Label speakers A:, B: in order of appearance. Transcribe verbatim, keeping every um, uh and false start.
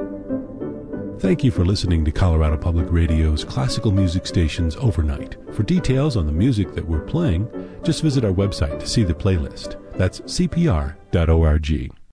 A: Thank you for listening to Colorado Public Radio's Classical Music Stations Overnight. For details on the music that we're playing, just visit our website to see the playlist. That's c p r dot org.